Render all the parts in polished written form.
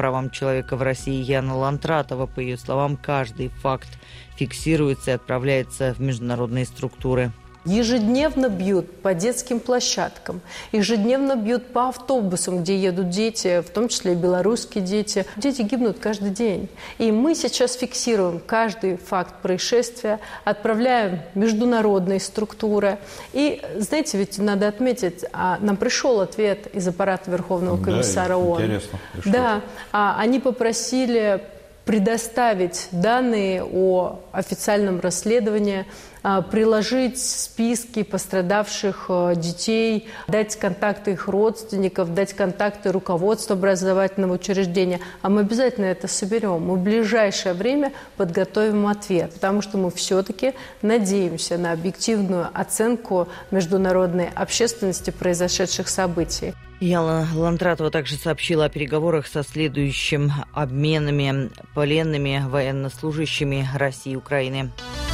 правам человека в России Яна Лантратова. По ее словам, каждый факт фиксируется и отправляется в международные структуры. Ежедневно бьют по детским площадкам, ежедневно бьют по автобусам, где едут дети, в том числе и белорусские дети. Дети гибнут каждый день. И мы сейчас фиксируем каждый факт происшествия, отправляем в международные структуры. И, знаете, ведь надо отметить, нам пришел ответ из аппарата Верховного комиссара ООН. Интересно. Да, они попросили предоставить данные о официальном расследовании, приложить списки пострадавших детей, дать контакты их родственников, дать контакты руководства образовательного учреждения. А мы обязательно это соберем. Мы в ближайшее время подготовим ответ, потому что мы все-таки надеемся на объективную оценку международной общественности произошедших событий. Яна Лантратова также сообщила о переговорах со следующим обменами пленными военнослужащими России и Украины.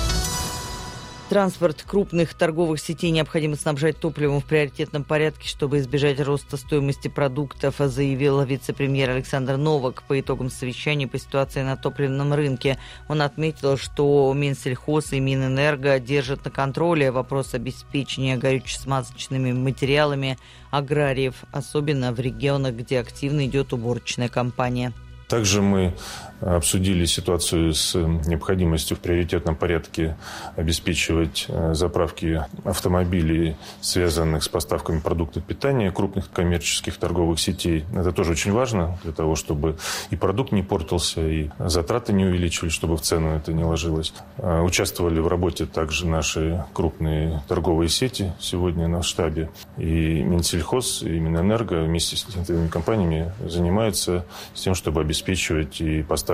Транспорт крупных торговых сетей необходимо снабжать топливом в приоритетном порядке, чтобы избежать роста стоимости продуктов, заявил вице-премьер Александр Новак по итогам совещания по ситуации на топливном рынке. Он отметил, что Минсельхоз и Минэнерго держат на контроле вопрос обеспечения горюче-смазочными материалами аграриев, особенно в регионах, где активно идет уборочная кампания. Также мы обсудили ситуацию с необходимостью в приоритетном порядке обеспечивать заправки автомобилей, связанных с поставками продуктов питания крупных коммерческих торговых сетей. Это тоже очень важно для того, чтобы и продукт не портился, и затраты не увеличивались, чтобы в цену это не ложилось. Участвовали в работе также наши крупные торговые сети сегодня на штабе. И Минсельхоз, и Минэнерго вместе с этими компаниями занимаются тем, чтобы обеспечивать и поставки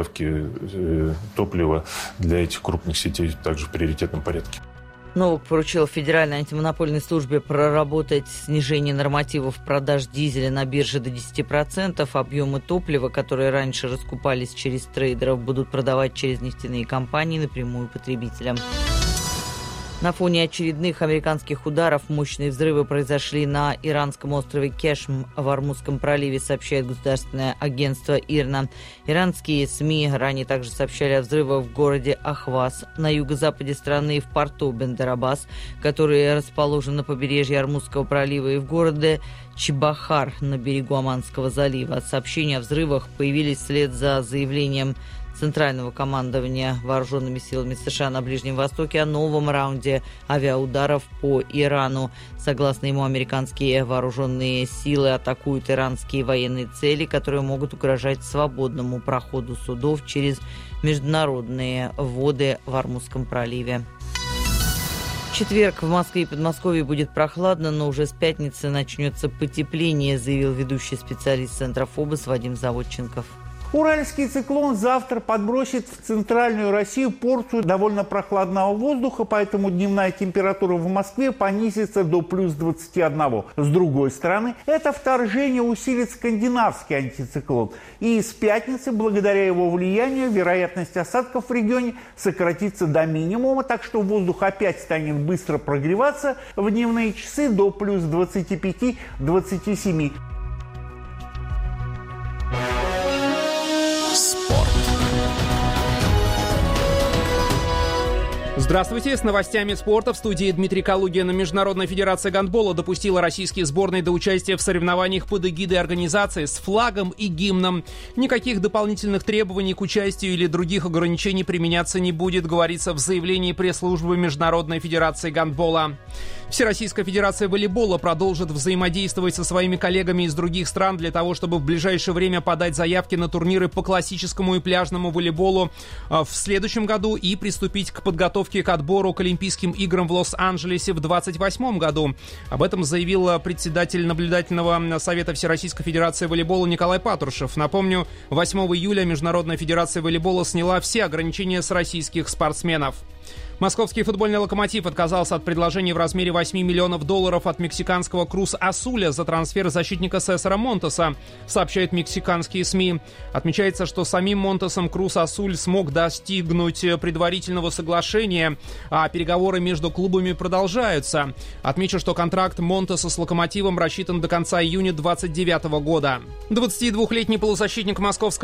топлива для этих крупных сетей также в приоритетном порядке. Новак поручил Федеральной антимонопольной службе проработать снижение нормативов продаж дизеля на бирже до 10%. Объемы топлива, которые раньше раскупались через трейдеров, будут продавать через нефтяные компании напрямую потребителям. На фоне очередных американских ударов мощные взрывы произошли на иранском острове Кешм в Ормузском проливе, сообщает государственное агентство ИРНА. Иранские СМИ ранее также сообщали о взрывах в городе Ахваз на юго-западе страны и в порту Бендер-Аббас, который расположен на побережье Ормузского пролива, и в городе Чебахар на берегу Оманского залива. Сообщения о взрывах появились вслед за заявлением Центрального командования вооруженными силами США на Ближнем Востоке о новом раунде авиаударов по Ирану. Согласно ему, американские вооруженные силы атакуют иранские военные цели, которые могут угрожать свободному проходу судов через международные воды в Ормузском проливе. В четверг в Москве и Подмосковье будет прохладно, но уже с пятницы начнется потепление, заявил ведущий специалист Центра ФОБОС Вадим Заводченков. Уральский циклон завтра подбросит в центральную Россию порцию довольно прохладного воздуха, поэтому дневная температура в Москве понизится до плюс 21. С другой стороны, это вторжение усилит скандинавский антициклон. И с пятницы, благодаря его влиянию, вероятность осадков в регионе сократится до минимума, так что воздух опять станет быстро прогреваться в дневные часы до плюс 25-27. Здравствуйте, с новостями спорта в студии Дмитрий Калугин. Международная федерация гандбола допустила российские сборные до участия в соревнованиях под эгидой организации с флагом и гимном. Никаких дополнительных требований к участию или других ограничений применяться не будет, говорится в заявлении пресс-службы Международной федерации гандбола. Всероссийская федерация волейбола продолжит взаимодействовать со своими коллегами из других стран для того, чтобы в ближайшее время подать заявки на турниры по классическому и пляжному волейболу в следующем году и приступить к подготовке к отбору к Олимпийским играм в Лос-Анджелесе в 2028 году. Об этом заявил председатель наблюдательного совета Всероссийской федерации волейбола Николай Патрушев. Напомню, 8 июля Международная федерация волейбола сняла все ограничения с российских спортсменов. Московский футбольный «Локомотив» отказался от предложения в размере $8 миллионов от мексиканского Крус Асуля за трансфер защитника Сесара Монтеса, сообщают мексиканские СМИ. Отмечается, что самим Монтесом Крус Асуль смог достигнуть предварительного соглашения, а переговоры между клубами продолжаются. Отмечу, что контракт Монтеса с «Локомотивом» рассчитан до конца июня 2029 года. 22-летний полузащитник московского